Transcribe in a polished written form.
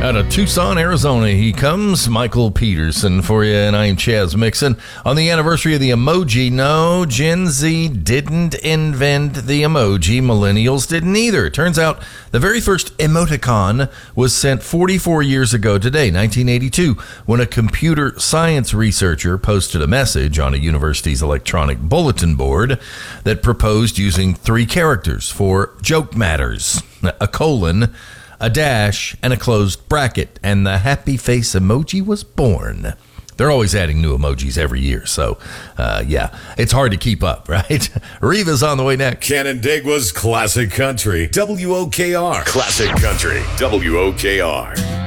Out of Tucson, Arizona, he comes, Michael Peterson for you, and I'm Chaz Mixon. On the anniversary of the emoji, no, Gen Z didn't invent the emoji. Millennials didn't either. It turns out the very first emoticon was sent 44 years ago today, 1982, when a computer science researcher posted a message on a university's electronic bulletin board that proposed using 3 characters for joke matters, a colon, a dash, and a closed bracket, and the happy face emoji was born. They're always adding new emojis every year, so yeah, it's hard to keep up, right? Reva's on the way next. Canandaigua's Classic Country, WOKR. Classic Country, WOKR.